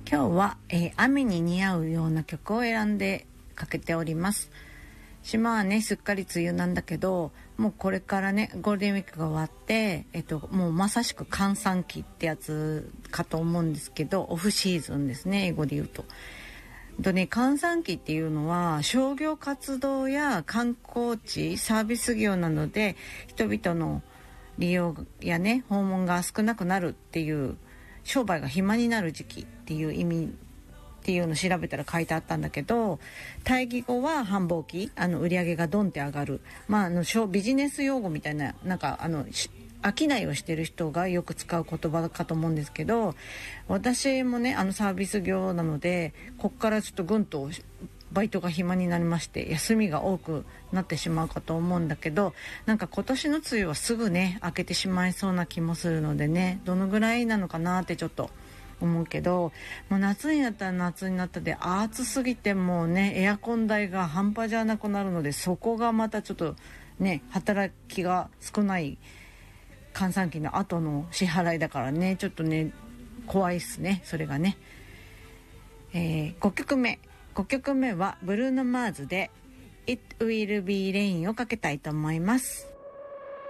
今日は、雨に似合うような曲を選んでかけております。島はねすっかり梅雨なんだけど、もうこれからねゴールデンウィークが終わって、もうまさしく閑散期ってやつかと思うんですけど、オフシーズンですね、英語で言うと。閑散期っていうのは商業活動や観光地、サービス業などで人々の利用やね訪問が少なくなるっていう、商売が暇になる時期っていう意味っていうのを調べたら書いてあったんだけど、対義語は繁忙期、売り上げがドンって上がる、ビジネス用語みたいな、商いをしてる人がよく使う言葉かと思うんですけど、私もねサービス業なので、こっからちょっとぐんとバイトが暇になりまして、休みが多くなってしまうかと思うんだけど、今年の梅雨はすぐね明けてしまいそうな気もするのでね、どのぐらいなのかなってちょっと思うけど、もう夏になったら夏になったで暑すぎて、もうねエアコン代が半端じゃなくなるので、そこがまたちょっとね働きが少ない閑散期の後の支払いだからね、ちょっとね怖いっすね、それがね。5曲目はブルーノ・マーズで It Will Be Rain をかけたいと思います。